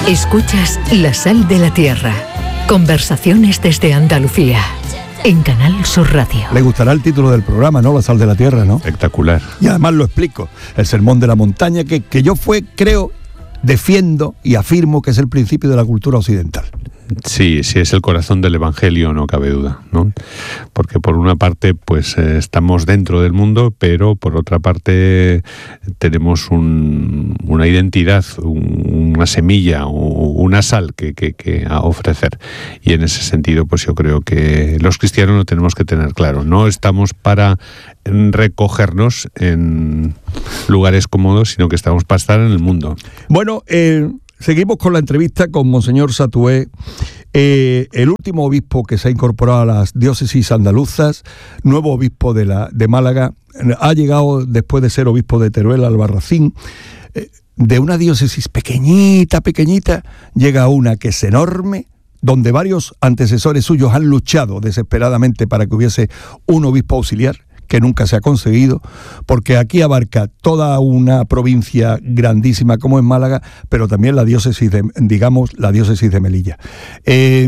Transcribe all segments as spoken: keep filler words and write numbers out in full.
Escuchas La Sal de la Tierra. Conversaciones desde Andalucía. En Canal Sur Radio. Le gustará el título del programa, ¿no? La Sal de la Tierra, ¿no? Espectacular. Y además lo explico. El Sermón de la Montaña, que, que yo fue, creo, defiendo y afirmo que es el principio de la cultura occidental. Sí, sí, es el corazón del Evangelio, no cabe duda, ¿no? Porque por una parte, pues eh, estamos dentro del mundo, pero por otra parte tenemos un, una identidad, un, una semilla, una sal que, que, que a ofrecer. Y en ese sentido, pues yo creo que los cristianos lo tenemos que tener claro. No estamos para recogernos en lugares cómodos, sino que estamos para estar en el mundo. Bueno, eh... seguimos con la entrevista con Monseñor Satué, eh, el último obispo que se ha incorporado a las diócesis andaluzas, nuevo obispo de, la, de Málaga, ha llegado después de ser obispo de Teruel, Albarracín, eh, de una diócesis pequeñita, pequeñita, llega a una que es enorme, donde varios antecesores suyos han luchado desesperadamente para que hubiese un obispo auxiliar, que nunca se ha conseguido, porque aquí abarca toda una provincia grandísima como es Málaga, pero también la diócesis de, digamos, la diócesis de Melilla. Eh,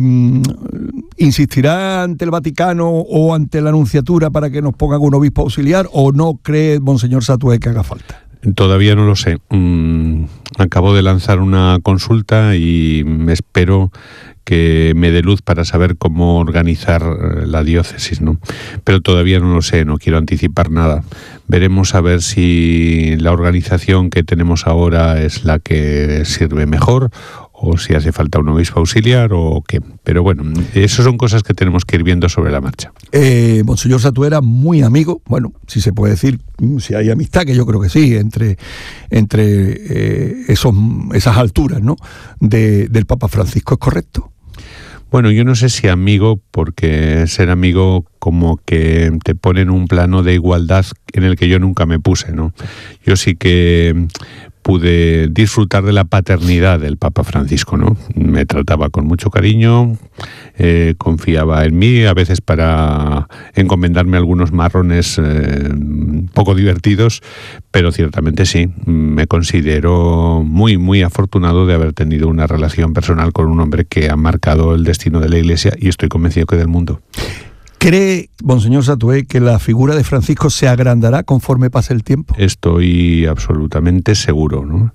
¿Insistirá ante el Vaticano o ante la Nunciatura para que nos pongan un obispo auxiliar, o no cree Monseñor Satué que haga falta? Todavía no lo sé. Mm, acabo de lanzar una consulta y espero que me dé luz para saber cómo organizar la diócesis, ¿no? Pero todavía no lo sé, no quiero anticipar nada. Veremos a ver si la organización que tenemos ahora es la que sirve mejor, o si hace falta un obispo auxiliar o qué. Pero bueno, eso son cosas que tenemos que ir viendo sobre la marcha. Eh, Monseñor Satué era muy amigo, bueno, si se puede decir, si hay amistad, que yo creo que sí, entre, entre eh, esos, esas alturas, ¿no? De, del Papa Francisco, ¿es correcto? Bueno, yo no sé si amigo, porque ser amigo como que te pone en un plano de igualdad en el que yo nunca me puse, ¿no? Yo sí que pude disfrutar de la paternidad del Papa Francisco, ¿no? Me trataba con mucho cariño, eh, confiaba en mí, a veces para encomendarme algunos marrones eh, poco divertidos, pero ciertamente sí, me considero muy, muy afortunado de haber tenido una relación personal con un hombre que ha marcado el destino de la Iglesia y estoy convencido que del mundo. ¿Cree, Monseñor Satué, que la figura de Francisco se agrandará conforme pase el tiempo? Estoy absolutamente seguro, ¿no?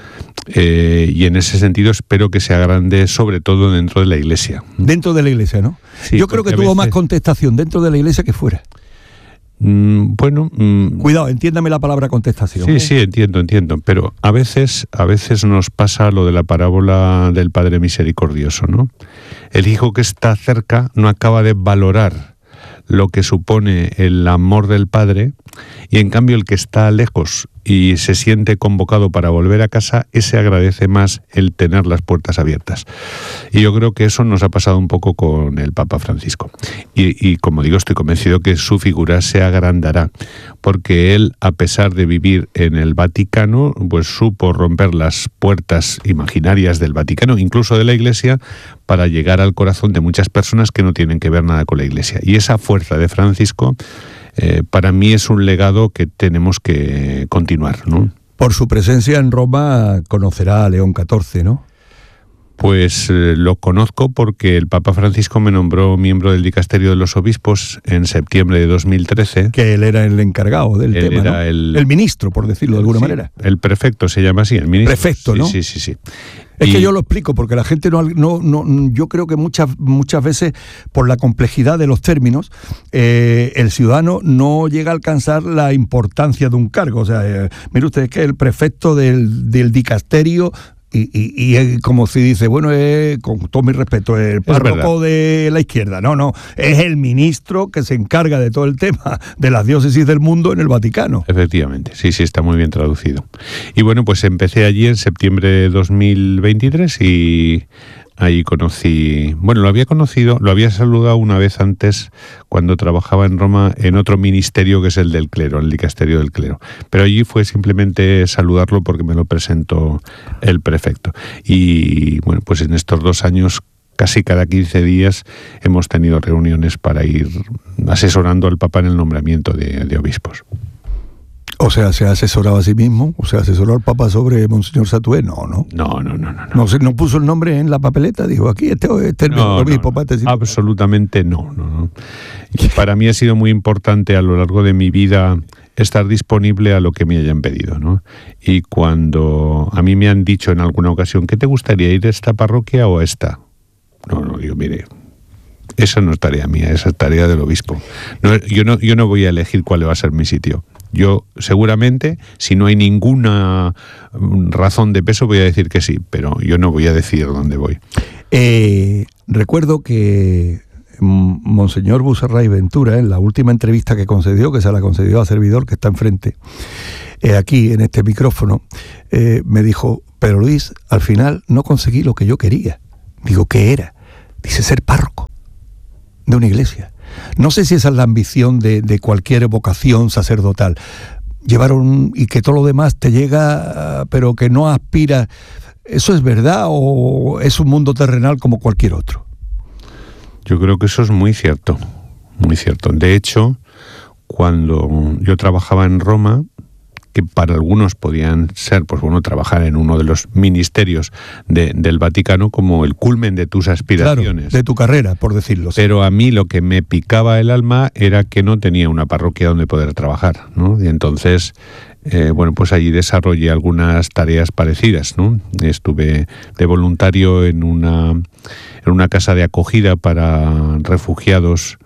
Eh, y en ese sentido espero que se agrande sobre todo dentro de la Iglesia. Dentro de la Iglesia, ¿no? Sí, yo creo que tuvo veces... más contestación dentro de la Iglesia que fuera. Mm, bueno... Mm, Cuidado, entiéndame la palabra contestación. Sí, ¿eh? sí, entiendo, entiendo. Pero a veces, a veces nos pasa lo de la parábola del Padre Misericordioso, ¿no? El hijo que está cerca no acaba de valorar lo que supone el amor del Padre, y en cambio el que está lejos y se siente convocado para volver a casa, ese agradece más el tener las puertas abiertas. Y yo creo que eso nos ha pasado un poco con el Papa Francisco. Y, y como digo, estoy convencido que su figura se agrandará, porque él, a pesar de vivir en el Vaticano, pues supo romper las puertas imaginarias del Vaticano, incluso de la Iglesia, para llegar al corazón de muchas personas que no tienen que ver nada con la Iglesia. Y esa fuerza de Francisco, eh, para mí es un legado que tenemos que continuar, ¿no? Por su presencia en Roma conocerá a León catorce, ¿no? Pues eh, lo conozco porque el Papa Francisco me nombró miembro del Dicasterio de los Obispos en septiembre de dos mil trece. Que él era el encargado del él tema, era ¿no? el, el ministro, por decirlo de alguna sí, manera. El prefecto se llama así, el ministro. Prefecto, sí, ¿no? Sí, sí, sí. Es y... que yo lo explico porque la gente no, no, no yo creo que muchas muchas veces por la complejidad de los términos eh, el ciudadano no llega a alcanzar la importancia de un cargo. O sea, eh, mire usted, es que el prefecto del, del dicasterio Y, y, y como si dice, bueno, eh, con todo mi respeto, el párroco de la izquierda. No, no, es el ministro que se encarga de todo el tema de las diócesis del mundo en el Vaticano. Efectivamente, sí, sí, está muy bien traducido. Y bueno, pues empecé allí en septiembre de dos mil veintitrés y ahí conocí, bueno, lo había conocido, lo había saludado una vez antes cuando trabajaba en Roma en otro ministerio que es el del clero, el dicasterio del clero. Pero allí fue simplemente saludarlo porque me lo presentó el prefecto. Y bueno, pues en estos dos años, casi cada quince días, hemos tenido reuniones para ir asesorando al Papa en el nombramiento de, de obispos. O sea, ¿se ha asesorado a sí mismo? ¿O sea, asesoró al Papa sobre Monseñor Satué? No, no. No, no, no, no. No, no, se, no puso el nombre en la papeleta, dijo, aquí este, este es el no, obispo. No, no, absolutamente no, no, no. Y para mí ha sido muy importante a lo largo de mi vida estar disponible a lo que me hayan pedido, ¿no? Y cuando a mí me han dicho en alguna ocasión, ¿qué te gustaría, ir a esta parroquia o a esta? No, no, digo, mire, esa no es tarea mía, esa es tarea del obispo. No, yo, no, yo no voy a elegir cuál va a ser mi sitio. Yo seguramente, si no hay ninguna razón de peso, voy a decir que sí, pero yo no voy a decidir dónde voy. Eh, recuerdo que Monseñor Buserray Ventura, en la última entrevista que concedió, que se la concedió a servidor que está enfrente, eh, aquí en este micrófono, eh, me dijo, pero Luis, al final no conseguí lo que yo quería. Digo, ¿qué era? Dice, ser párroco de una iglesia. No sé si esa es la ambición de, de cualquier vocación sacerdotal. Llevar un, y que todo lo demás te llega, pero que no aspira. ¿Eso es verdad o es un mundo terrenal como cualquier otro? Yo creo que eso es muy cierto, muy cierto. De hecho, cuando yo trabajaba en Roma, que para algunos podían ser, pues bueno, trabajar en uno de los ministerios de, del Vaticano como el culmen de tus aspiraciones. Claro, de tu carrera, por decirlo. Pero a mí lo que me picaba el alma era que no tenía una parroquia donde poder trabajar, ¿no? Y entonces, eh, bueno, pues allí desarrollé algunas tareas parecidas, ¿no? Estuve de voluntario en una, en una casa de acogida para refugiados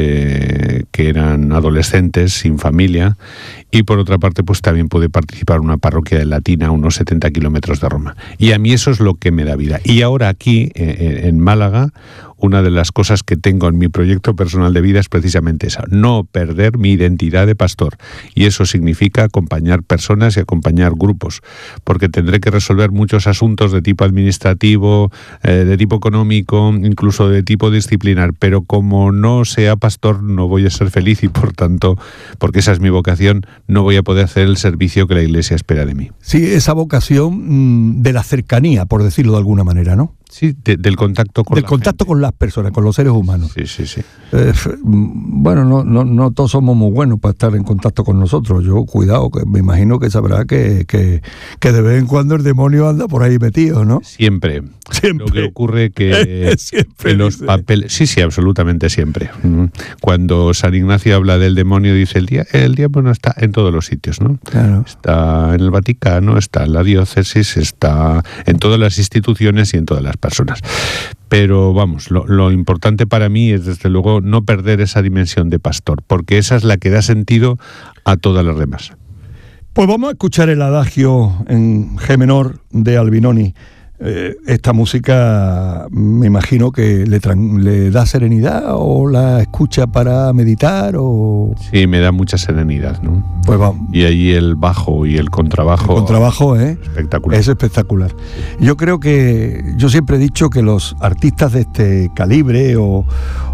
Eh, que eran adolescentes sin familia, y por otra parte pues también pude participar en una parroquia de Latina a unos setenta kilómetros de Roma, y a mí eso es lo que me da vida. Y ahora aquí eh, en Málaga, una de las cosas que tengo en mi proyecto personal de vida es precisamente esa, no perder mi identidad de pastor, y eso significa acompañar personas y acompañar grupos, porque tendré que resolver muchos asuntos de tipo administrativo, eh, de tipo económico, incluso de tipo disciplinar, pero como no sea pastor no voy a ser feliz, y por tanto, porque esa es mi vocación, no voy a poder hacer el servicio que la Iglesia espera de mí. Sí, esa vocación mmm, de la cercanía, por decirlo de alguna manera, ¿no? Sí, de, del contacto con del la contacto gente. con las personas, con los seres humanos. Sí, sí, sí. Eh, bueno, no, no, no todos somos muy buenos para estar en contacto con nosotros. Yo, cuidado, que me imagino que sabrá que, que, que de vez en cuando el demonio anda por ahí metido, ¿no? Siempre. Siempre. Lo que ocurre que, siempre, que los dice. papeles... Sí, sí, absolutamente siempre. Cuando San Ignacio habla del demonio, dice el, día, el diablo no está en todos los sitios, ¿no? Claro. Está en el Vaticano, está en la diócesis, está en todas las instituciones y en todas las personas. Pero vamos, lo, lo importante para mí es desde luego no perder esa dimensión de pastor, porque esa es la que da sentido a todas las demás. Pues vamos a escuchar el adagio en G menor de Albinoni. Eh, esta música me imagino que le, tran- le da serenidad, o la escucha para meditar, o... Sí, me da mucha serenidad, ¿no? Pues vamos. Y allí el bajo y el contrabajo... El contrabajo, ¿eh? Espectacular. Es espectacular. Yo creo que, yo siempre he dicho que los artistas de este calibre, o,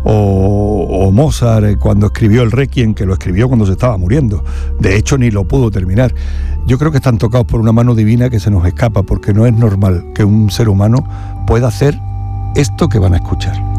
o, o Mozart, cuando escribió el Requiem, que lo escribió cuando se estaba muriendo, de hecho ni lo pudo terminar, yo creo que están tocados por una mano divina que se nos escapa, porque no es normal que un ser humano pueda hacer esto que van a escuchar.